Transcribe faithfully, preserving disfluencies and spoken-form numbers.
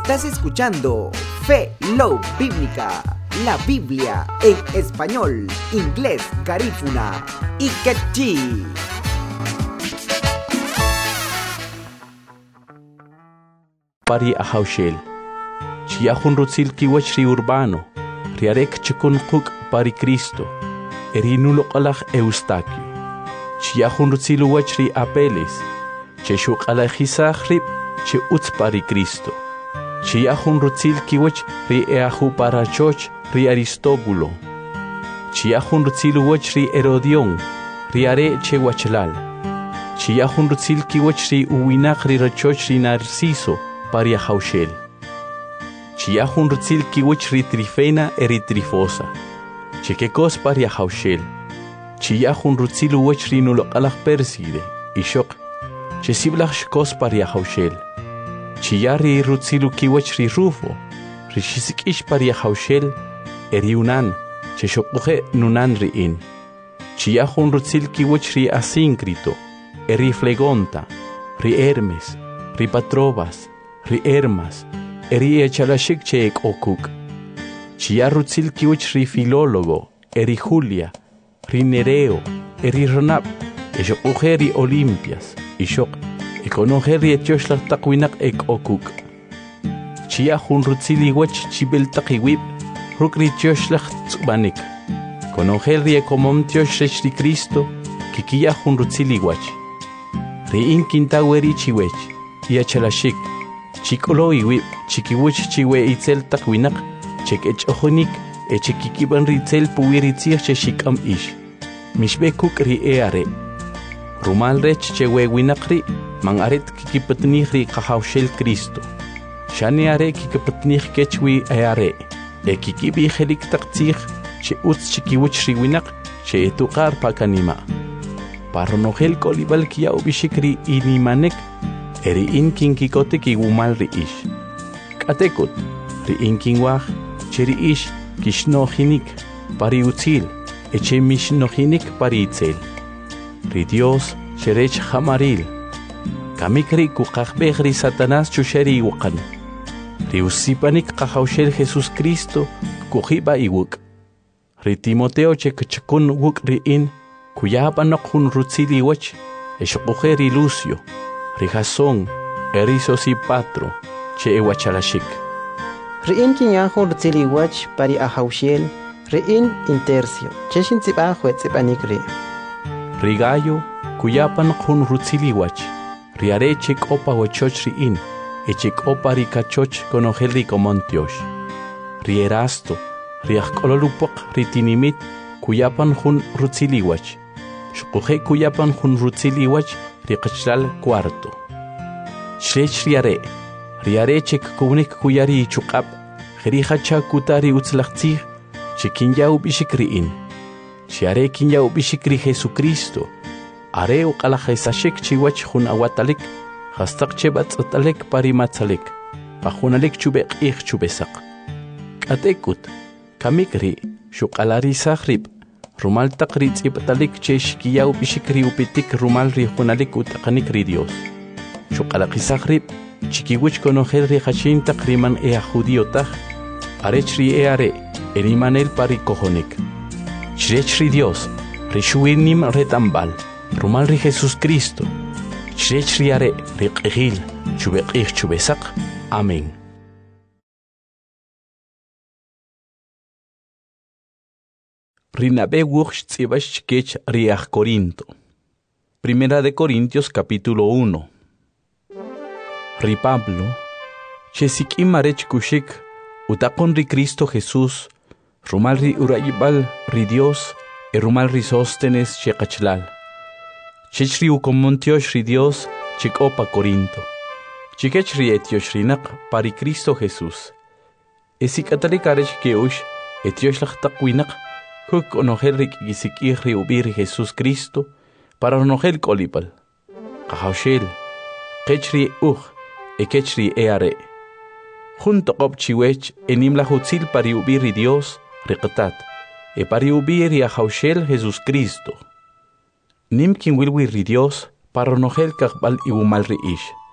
Estás escuchando Fe Love Bíblica, la Biblia en español, inglés, garífuna y quechí. Pari ahaushel. Chiahun rutzil kiwachri urbano. Riarek chukun kuk pari Cristo. Erinulo alach Eustaquio. Chiahun rutzil wachri apeles. Cheshuk alajisachrib che utz pari Cristo. Chiahun rutzil kiwach ri eahu parachoch ri Aristóbulo. Chiahun rutzil wachri Herodion. Riare che wachlal. Chiahun rutzil kiwach ri uwinak ri rachoch ri Narciso. Paria haushel. Chiahun rutzil kiwich ri Trifena eri Trifosa. Chekekos paria haushel. Chiahun rutzil uwich ri nulo alach perside. Ishok. Chesiblach shkos paria haushel. Chiari rutzilu kiwich ri Rufo. Rishisik ish paria haushel. Eri unan. Cheshokuhe nunan ri in. Chiahun rutzil kiwich ri Asíncrito. Eri Flegonta. Ri Hermes. Ri Patrobas. Ri Hermas, eri echalashik cheek okuk. Chia rutzil kiwich ri Filólogo, eri Julia, ri Nereo, eri Ronab, eshok ujeri Olimpias, ishok, ekonojeri etyoshlar takwinak ek okuk. Chia hun rutzil iwach chibel takiwib, rukri tyoshlar tsubanik. Konojeri ekomom tyoshresh ri Cristo, kikia hun rutzil iwach. Ri inkintaweri chiwech, iachalashik. Chikolo iwi chikiwich chiwe itzel takwinak chek ech ojonik e chikikiban ritzel puwiritzir cheshikam ish mishbe kuk ri eare rumal rech chewe winakri man aret kikipatnih ri kahaushel Cristo shani are kikipatnih kechwi eare e kikibi helik taktzir che utz chikiwich ri winak che etukar pakanima parnogel kolibal kia ubishikri inimanek eri inkin kikote ki gumal ri ish. Katekut, ri inkin wach, cheri ish kishnohinik pari utzil, eche mishnohinik pari itzel. Ri Dios cherech hamaril. Kamikri kukakbeh ri Satanás chusheri iwakan. Ri usipanik kahaushel Jesus Cristo kuhiba iwuk. Ri Timoteo che kachakun wuk ri in, kuyapanok hun rutzili wach, eshokujeri Lucio. Rijasón, Erizo Sipatro, che ewachalashik. Riin kinyahun rutzili wach pari ahaushel, riin intercio, cheshin tsibajo etzipanikri. Rigayo, kuyapan kun rutzili wach, riare chek opa wachoch riin, echek opa rikachoch konogel rikomontiosh. Rierasto, riachkololupok ritinimit, kuyapan kun rutzili wach. Shkuhe kuyapan kun rutzili wach, riqchlal cuarto. Shrech riare, riare chek kunik kuyari chukab, jerihacha kutari utzlachtzir, chekinya ubishikriin. Chiare kinya ubishikri Jesucristo, are uqalajesashek chiwach hun awatalik, hastak chebat atalek parimatzalek, pahunalik chubek ich chubesak. Katekut, kamikri, shukalari sahrib, rumal takrit ipatalik chesh kiyau bishikri upitik rumal ri hunalik utakanik ri Dios. Shukalakisakhrib, chikiwich konojel ri hashin takriman ea judío taj, arech ri eare, erimanel pari kohonik. Chrech ri Dios, ri shuinim retambal, rumal ri Jesus Cristo. Chrech ri are, ri qihil, chubekih chubesak. Amén. Rinabe wuch tzibash kech riach Corinto. Primera de Corintios capítulo uno. Ri Pablo, chesik imarech kushik, utakon ri Cristo Jesús, rumal ri urayibal ri Dios, e rumal ri Sóstenes chekachlal. Chech ri ukomontiosh ri Dios, chek opa Corinto. Chikech ri etiosh rinak pari Cristo Jesús. Esik atalik arech keush, etiosh lach takwinak, Kuk onogel rik gisik ri ubiri Jesus Cristo, para onogel kolipal. Kahaushel, kechri uj, e kechri eare. Junto kop chiwech, enim la hutzil pari ubiri Dios, riqtat, e pari ubiri a haushel Jesus Cristo. Nim kin wilwi ri Dios, para onogel kakbal ibumal ri ish.